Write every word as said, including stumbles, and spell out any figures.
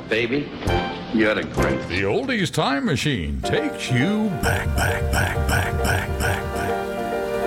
Baby, you're the great. The Oldies Time Machine takes you back, back, back, back, back, back.